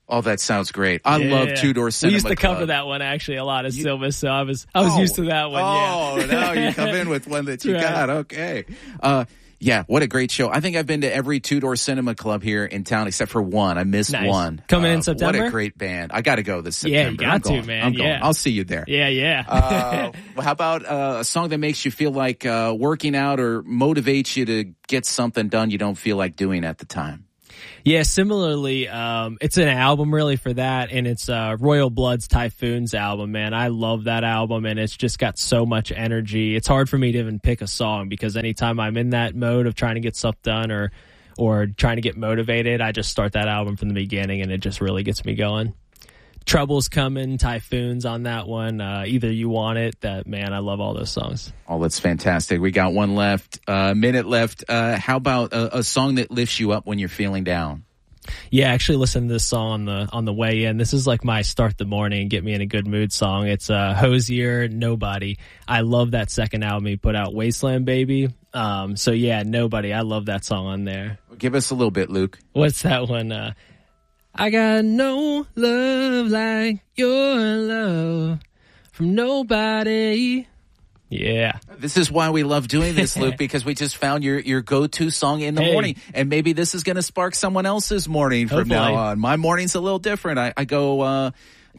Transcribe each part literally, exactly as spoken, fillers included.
Oh, that sounds great. I yeah. love Two Door Cinema We used to Club. cover that one actually a lot as Silva, so I was I was oh, used to that one. Oh, yeah. now you come in with one that you right. got. Okay. Uh, yeah, what a great show. I think I've been to every Two Door Cinema Club here in town except for one. I missed nice. one. Coming uh, in September? What a great band. I got to go this September. Yeah, you got I'm going. to, man. I'm going. Yeah. I'll see you there. Yeah, yeah. uh, well, how about uh, a song that makes you feel like uh, working out or motivates you to get something done you don't feel like doing at the time? Yeah, similarly, um, it's an album really for that, and it's uh, Royal Blood's Typhoons album, man. I love that album, and it's just got so much energy. It's hard for me to even pick a song because anytime I'm in that mode of trying to get stuff done or or trying to get motivated, I just start that album from the beginning, and it just really gets me going. Trouble's Coming, Typhoons on that one. Uh, Either You Want It. That man, I love all those songs. Oh, that's fantastic. We got one left, a uh, minute left. Uh, how about a, a song that lifts you up when you're feeling down? Yeah, I actually listened to this song on the on the way in. This is like my start the morning, get me in a good mood song. It's uh, Hosier, Nobody. I love that second album he put out, Wasteland Baby. Um, so yeah, Nobody. I love that song on there. Give us a little bit, Luke. What's that one? Uh, I got no love like your love from nobody. Yeah. This is why we love doing this, Luke, because we just found your, your go-to song in the hey. morning. And maybe this is going to spark someone else's morning from Hopefully. now on. My morning's a little different. I, I go uh,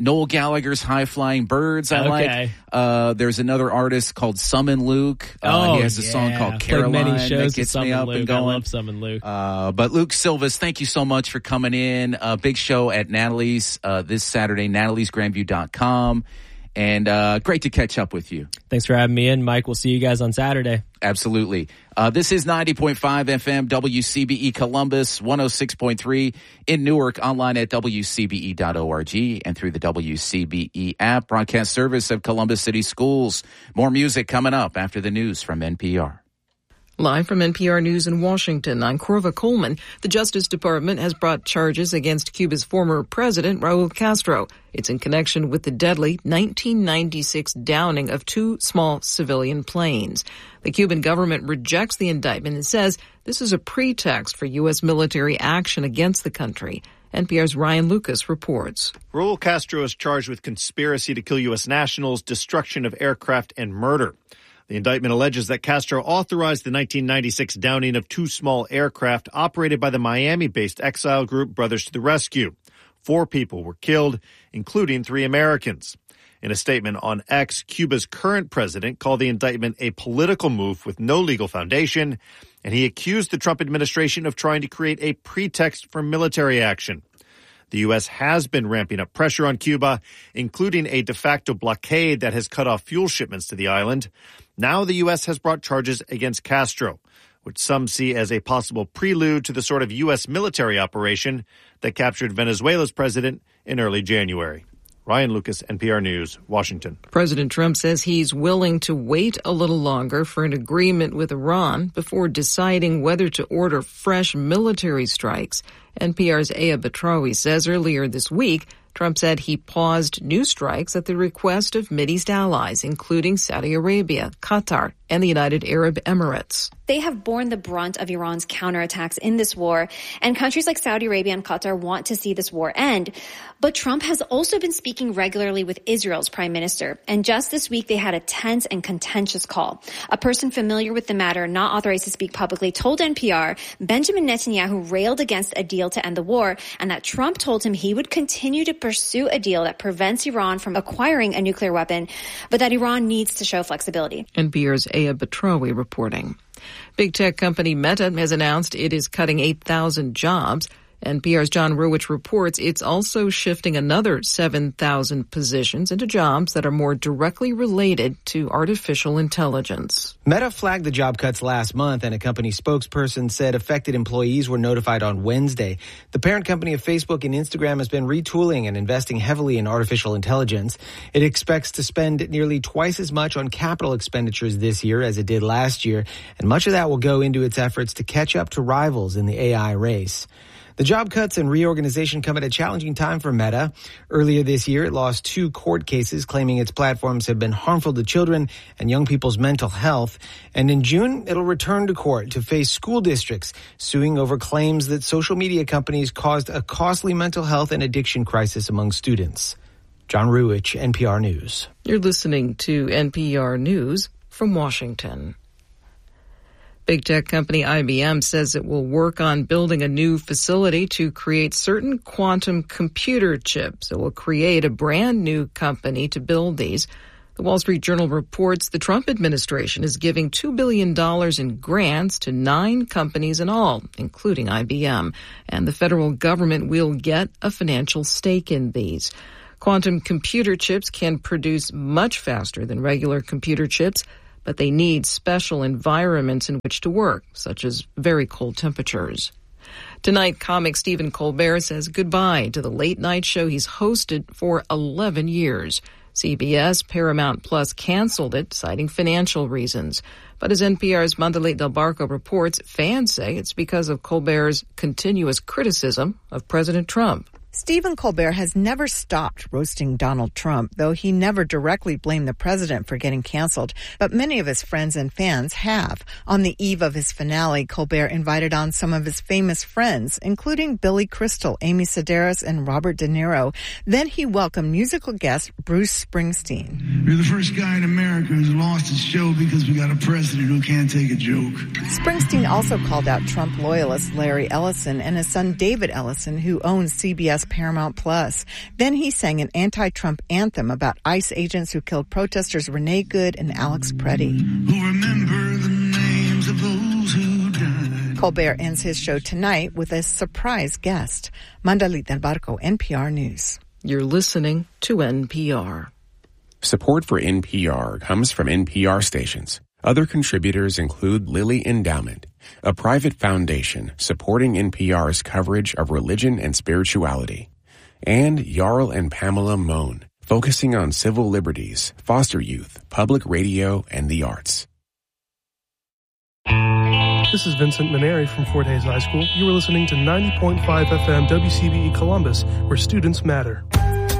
Noel Gallagher's High Flying Birds. I okay. like. Uh, there's another artist called Summon Luke. Uh, oh, he has a yeah. song called Played Caroline many shows that gets with me up Luke. and going. I love Summon Luke. Uh, but Luke Silvas, thank you so much for coming in. Uh, big show at Natalie's uh, this Saturday, natalies grandview dot com. And uh, great to catch up with you. Thanks for having me in, Mike. We'll see you guys on Saturday. Absolutely. Uh, this is ninety point five F M W C B E Columbus, one oh six point three in Newark, online at W C B E dot org and through the W C B E app, broadcast service of Columbus City Schools. More music coming up after the news from N P R. Live from N P R News in Washington, I'm Corva Coleman. The Justice Department has brought charges against Cuba's former president, Raul Castro. It's in connection with the deadly nineteen ninety-six downing of two small civilian planes. The Cuban government rejects the indictment and says this is a pretext for U S military action against the country. N P R's Ryan Lucas reports. Raul Castro is charged with conspiracy to kill U S nationals, destruction of aircraft, and murder. The indictment alleges that Castro authorized the nineteen ninety-six downing of two small aircraft operated by the Miami-based exile group Brothers to the Rescue. Four people were killed, including three Americans. In a statement on X, Cuba's current president called the indictment a political move with no legal foundation, and he accused the Trump administration of trying to create a pretext for military action. The U S has been ramping up pressure on Cuba, including a de facto blockade that has cut off fuel shipments to the island. Now the U S has brought charges against Castro, which some see as a possible prelude to the sort of U S military operation that captured Venezuela's president in early January. Ryan Lucas, N P R News, Washington. President Trump says he's willing to wait a little longer for an agreement with Iran before deciding whether to order fresh military strikes. N P R's Aya Batrawi says earlier this week, Trump said he paused new strikes at the request of Mideast allies, including Saudi Arabia, Qatar, and the United Arab Emirates. They have borne the brunt of Iran's counterattacks in this war, and countries like Saudi Arabia and Qatar want to see this war end. But Trump has also been speaking regularly with Israel's prime minister, and just this week they had a tense and contentious call. A person familiar with the matter, not authorized to speak publicly, told N P R Benjamin Netanyahu railed against a deal to end the war, and that Trump told him he would continue to pursue a deal that prevents Iran from acquiring a nuclear weapon, but that Iran needs to show flexibility. N P R's Aya Batrawi reporting. Big tech company Meta has announced it is cutting eight thousand jobs. N P R's John Ruwich reports it's also shifting another seven thousand positions into jobs that are more directly related to artificial intelligence. Meta flagged the job cuts last month, and a company spokesperson said affected employees were notified on Wednesday. The parent company of Facebook and Instagram has been retooling and investing heavily in artificial intelligence. It expects to spend nearly twice as much on capital expenditures this year as it did last year, and much of that will go into its efforts to catch up to rivals in the A I race. The job cuts and reorganization come at a challenging time for Meta. Earlier this year, it lost two court cases claiming its platforms have been harmful to children and young people's mental health. And in June, it'll return to court to face school districts suing over claims that social media companies caused a costly mental health and addiction crisis among students. John Ruich, N P R News. You're listening to N P R News from Washington. Big tech company I B M says it will work on building a new facility to create certain quantum computer chips. It will create a brand new company to build these. The Wall Street Journal reports the Trump administration is giving two billion dollars in grants to nine companies in all, including I B M. And the federal government will get a financial stake in these. Quantum computer chips can produce much faster than regular computer chips, but they need special environments in which to work, such as very cold temperatures. Tonight, comic Stephen Colbert says goodbye to the late-night show he's hosted for eleven years. C B S, Paramount Plus canceled it, citing financial reasons. But as N P R's Mandalay Del Barco reports, fans say it's because of Colbert's continuous criticism of President Trump. Stephen Colbert has never stopped roasting Donald Trump, though he never directly blamed the president for getting canceled. But many of his friends and fans have. On the eve of his finale, Colbert invited on some of his famous friends, including Billy Crystal, Amy Sedaris, and Robert De Niro. Then he welcomed musical guest Bruce Springsteen. We're the first guy in America who's lost his show because we got a president who can't take a joke. Springsteen also called out Trump loyalist Larry Ellison and his son David Ellison, who owns C B S Paramount Plus. Then he sang an anti-Trump anthem about ICE agents who killed protesters Renee Good and Alex Preddy. Who remember the names of those who died. Colbert ends his show tonight with a surprise guest. Mandalay Del Barco, N P R News. You're listening to N P R. Support for N P R comes from N P R stations. Other contributors include Lilly Endowment, a private foundation supporting N P R's coverage of religion and spirituality, and Jarl and Pamela Mohn, focusing on civil liberties, foster youth, public radio, and the arts. This is Vincent Maneri from Fort Hays High School. You are listening to ninety point five F M W C B E Columbus, where students matter.